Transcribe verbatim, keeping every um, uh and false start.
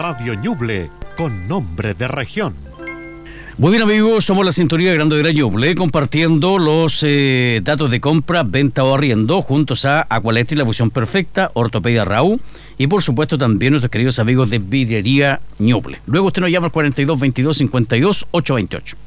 Radio Ñuble, con nombre de región. Muy bien, amigos, somos la sintonía de Grande de Ñuble, compartiendo los eh, datos de compra, venta o arriendo, juntos a Aqualetri, la fusión perfecta, Ortopedia Raúl y por supuesto también nuestros queridos amigos de Vidriería Ñuble. Luego usted nos llama al cuarenta y dos veintidós cincuenta y dos ochocientos veintiocho.